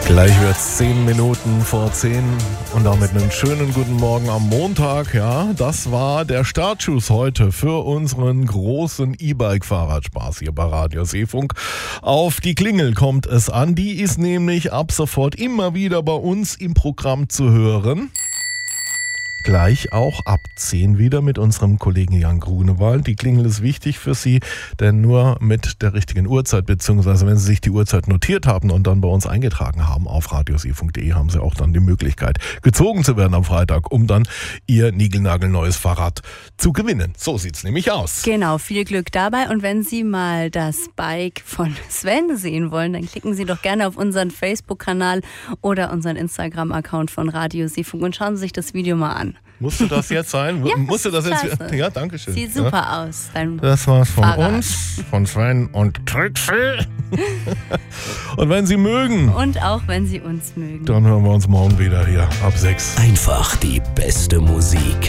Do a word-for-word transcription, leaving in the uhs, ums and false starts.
Gleich wird es zehn Minuten vor zehn und damit einen schönen guten Morgen am Montag. Ja, das war der Startschuss heute für unseren großen E-Bike-Fahrradspaß hier bei Radio Seefunk. Auf die Klingel kommt es an. Die ist nämlich ab sofort immer wieder bei uns im Programm zu hören. Gleich auch ab zehn wieder mit unserem Kollegen Jan Grunewald. Die Klingel ist wichtig für Sie, denn nur mit der richtigen Uhrzeit, beziehungsweise wenn Sie sich die Uhrzeit notiert haben und dann bei uns eingetragen haben auf radioseefunk punkt de, haben Sie auch dann die Möglichkeit, gezogen zu werden am Freitag, um dann Ihr niegelnagelneues Fahrrad zu gewinnen. So sieht's nämlich aus. Genau, viel Glück dabei. Und wenn Sie mal das Bike von Sven sehen wollen, dann klicken Sie doch gerne auf unseren Facebook-Kanal oder unseren Instagram-Account von Radio Seefunk und schauen Sie sich das Video mal an. Musste das jetzt sein? Ja, Musste das jetzt? klasse. Ja, danke schön. Sieht super ja. aus. Dein Das war's von Fahrrad. uns, von Sven und Trixie. Und wenn Sie mögen, Und auch wenn Sie uns mögen. dann hören wir uns morgen wieder hier ab sechs. Einfach die beste Musik.